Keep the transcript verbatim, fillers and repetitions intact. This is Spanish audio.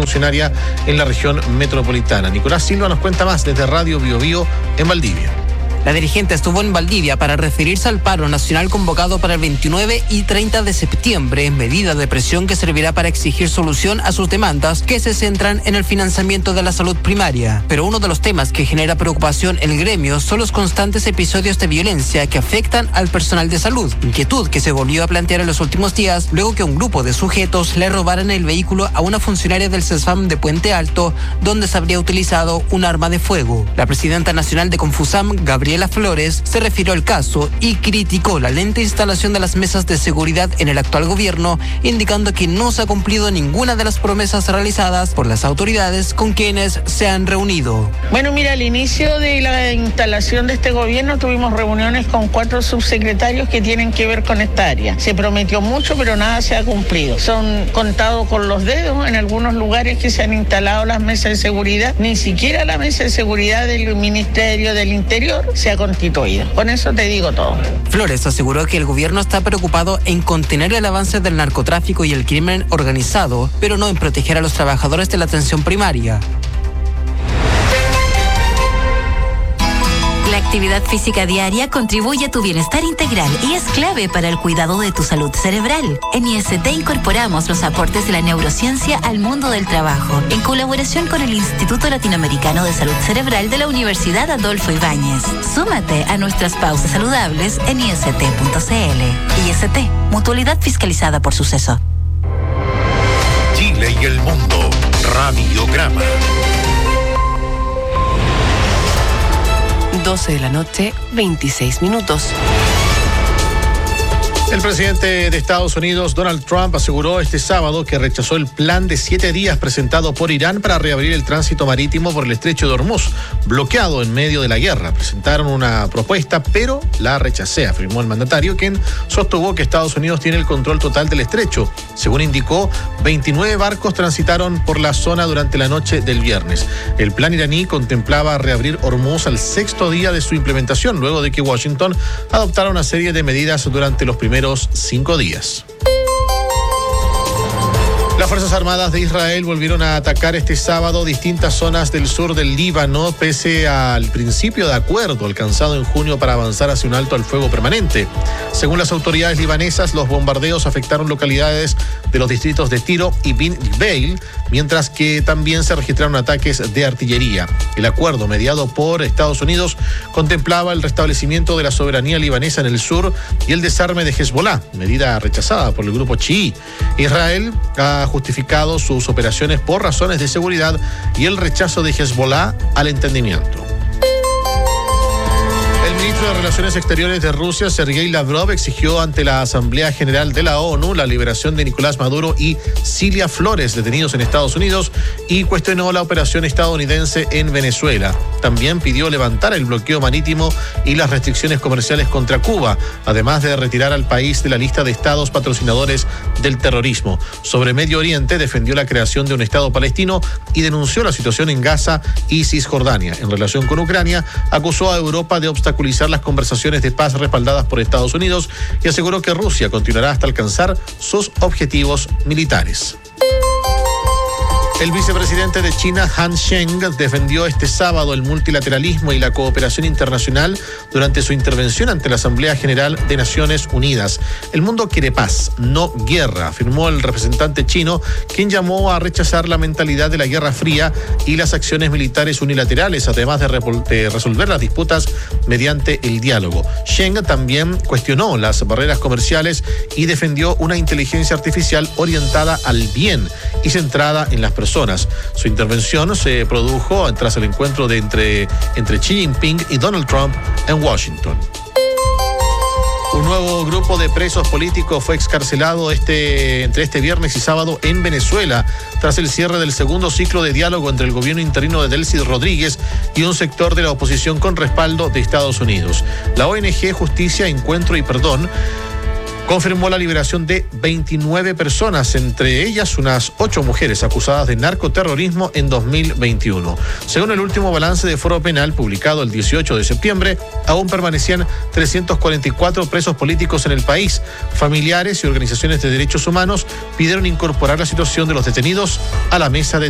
funcionaria en la región metropolitana. Nicolás Silva nos cuenta más desde Radio Bio Bio en Valdivia. La dirigente estuvo en Valdivia para referirse al paro nacional convocado para el veintinueve y treinta de septiembre, medida de presión que servirá para exigir solución a sus demandas que se centran en el financiamiento de la salud primaria. Pero uno de los temas que genera preocupación en el gremio son los constantes episodios de violencia que afectan al personal de salud, inquietud que se volvió a plantear en los últimos días luego que un grupo de sujetos le robaran el vehículo a una funcionaria del CESFAM de Puente Alto, donde se habría utilizado un arma de fuego. La presidenta nacional de Confusam, Gabriela Flores, se refirió al caso y criticó la lenta instalación de las mesas de seguridad en el actual gobierno, indicando que no se ha cumplido ninguna de las promesas realizadas por las autoridades con quienes se han reunido. Bueno, mira, al inicio de la instalación de este gobierno tuvimos reuniones con cuatro subsecretarios que tienen que ver con esta área. Se prometió mucho, pero nada se ha cumplido. Son contados con los dedos en algunos lugares que se han instalado las mesas de seguridad. Ni siquiera la mesa de seguridad del Ministerio del Interior se ha constituido. Con eso te digo todo. Flores aseguró que el gobierno está preocupado en contener el avance del narcotráfico y el crimen organizado, pero no en proteger a los trabajadores de la atención primaria. La actividad física diaria contribuye a tu bienestar integral y es clave para el cuidado de tu salud cerebral. En I S T incorporamos los aportes de la neurociencia al mundo del trabajo, en colaboración con el Instituto Latinoamericano de Salud Cerebral de la Universidad Adolfo Ibáñez. Súmate a nuestras pausas saludables en i s t punto c l. I S T, mutualidad fiscalizada por Suceso. Chile y el mundo, Radiograma. doce de la noche, veintiséis minutos. El presidente de Estados Unidos, Donald Trump, aseguró este sábado que rechazó el plan de siete días presentado por Irán para reabrir el tránsito marítimo por el estrecho de Hormuz, bloqueado en medio de la guerra. Presentaron una propuesta, pero la rechacé, afirmó el mandatario, quien sostuvo que Estados Unidos tiene el control total del estrecho. Según indicó, veintinueve barcos transitaron por la zona durante la noche del viernes. El plan iraní contemplaba reabrir Hormuz al sexto día de su implementación, luego de que Washington adoptara una serie de medidas durante los primeros cinco días. Las Fuerzas Armadas de Israel volvieron a atacar este sábado distintas zonas del sur del Líbano, pese al principio de acuerdo alcanzado en junio para avanzar hacia un alto al fuego permanente. Según las autoridades libanesas, los bombardeos afectaron localidades de los distritos de Tiro y Bin Gbeil, mientras que también se registraron ataques de artillería. El acuerdo, mediado por Estados Unidos, contemplaba el restablecimiento de la soberanía libanesa en el sur y el desarme de Hezbollah, medida rechazada por el grupo chií. Israel ha justificado sus operaciones por razones de seguridad y el rechazo de Hezbollah al entendimiento. El ministro de Relaciones Exteriores de Rusia, Sergei Lavrov, exigió ante la Asamblea General de la ONU la liberación de Nicolás Maduro y Cilia Flores, detenidos en Estados Unidos, y cuestionó la operación estadounidense en Venezuela. También pidió levantar el bloqueo marítimo y las restricciones comerciales contra Cuba, además de retirar al país de la lista de estados patrocinadores del terrorismo. Sobre Medio Oriente, defendió la creación de un Estado palestino y denunció la situación en Gaza y Cisjordania. En relación con Ucrania, acusó a Europa de obstaculizar las conversaciones de paz respaldadas por Estados Unidos y aseguró que Rusia continuará hasta alcanzar sus objetivos militares. El vicepresidente de China, Han Zheng, defendió este sábado el multilateralismo y la cooperación internacional durante su intervención ante la Asamblea General de Naciones Unidas. El mundo quiere paz, no guerra, afirmó el representante chino, quien llamó a rechazar la mentalidad de la Guerra Fría y las acciones militares unilaterales, además de, repol- de resolver las disputas mediante el diálogo. Zheng también cuestionó las barreras comerciales y defendió una inteligencia artificial orientada al bien y centrada en las personas. Su intervención se produjo tras el encuentro de entre, entre Xi Jinping y Donald Trump en Washington. Un nuevo grupo de presos políticos fue excarcelado este, entre este viernes y sábado en Venezuela, tras el cierre del segundo ciclo de diálogo entre el gobierno interino de Delcy Rodríguez y un sector de la oposición con respaldo de Estados Unidos. La O N G Justicia, Encuentro y Perdón confirmó la liberación de veintinueve personas, entre ellas unas ocho mujeres acusadas de narcoterrorismo en dos mil veintiuno. Según el último balance de Foro Penal publicado el dieciocho de septiembre, aún permanecían trescientos cuarenta y cuatro presos políticos en el país. Familiares y organizaciones de derechos humanos pidieron incorporar la situación de los detenidos a la mesa de